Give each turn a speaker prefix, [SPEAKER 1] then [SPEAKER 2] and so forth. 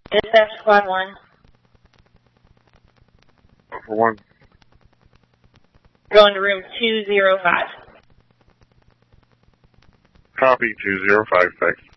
[SPEAKER 1] Dispatch Squad 1.
[SPEAKER 2] For 1.
[SPEAKER 1] Going to room 205.
[SPEAKER 2] Copy 205, thanks.